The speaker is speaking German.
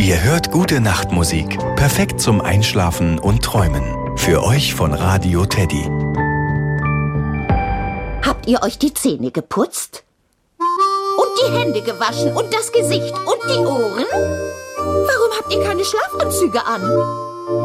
Ihr hört gute Nachtmusik. Perfekt zum Einschlafen und Träumen. Für euch von Radio Teddy. Habt ihr euch die Zähne geputzt? Und die Hände gewaschen und das Gesicht und die Ohren? Warum habt ihr keine Schlafanzüge an?